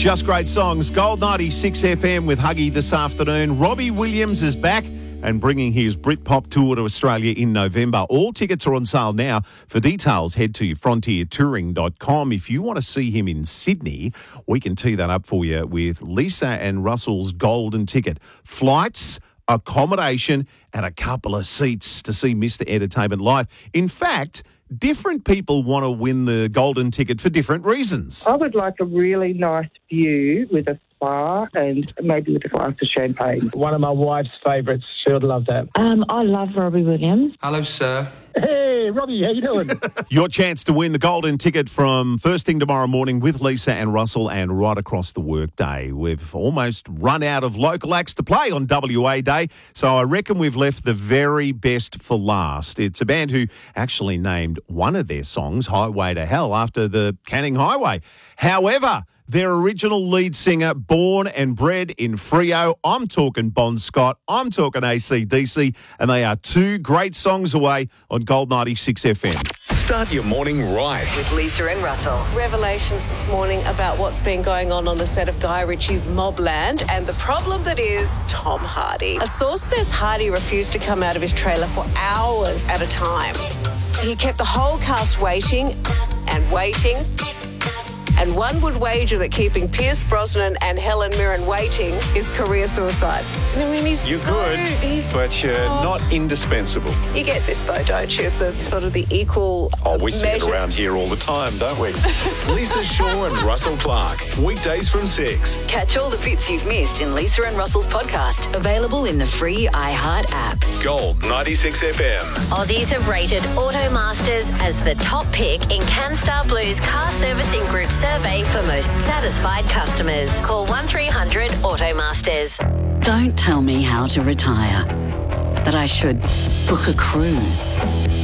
Just great songs. Gold 96 FM with Huggy this afternoon. Robbie Williams is back and bringing his Britpop tour to Australia in November. All tickets are on sale now. For details, head to frontiertouring.com. If you want to see him in Sydney, we can tee that up for you with Lisa and Russell's golden ticket. Flights, accommodation, and a couple of seats to see Mr. Entertainment live. In fact, different people want to win the golden ticket for different reasons. I would like a really nice view with a spa and maybe with a glass of champagne. One of my wife's favourites. She would love that. I love Robbie Williams. Hello, sir. Hey, Robbie, how you doing? Your chance to win the golden ticket from first thing tomorrow morning with Lisa and Russell and right across the workday. We've almost run out of local acts to play on WA Day, so I reckon we've left the very best for last. It's a band who actually named one of their songs Highway to Hell after the Canning Highway. However, their original lead singer, born and bred in Freo. I'm talking Bon Scott. I'm talking AC/DC. And they are two great songs away on Gold 96 FM. Start your morning right with Lisa and Russell. Revelations this morning about what's been going on the set of Guy Ritchie's Mobland and the problem that is Tom Hardy. A source says Hardy refused to come out of his trailer for hours at a time. He kept the whole cast waiting and waiting. And one would wager that keeping Pierce Brosnan and Helen Mirren waiting is career suicide. I mean, but you're not indispensable. You get this, though, don't you? The sort of the equal We see measures. it around here all the time, don't we? Lisa Shaw and Russell Clark. Weekdays from 6. Catch all the bits you've missed in Lisa and Russell's podcast. Available in the free iHeart app. Gold 96 FM. Aussies have rated Automasters as the top pick in CanStar Blue's car servicing group survey for most satisfied customers. Call 1300 Automasters. Don't tell me how to retire. That I should book a cruise.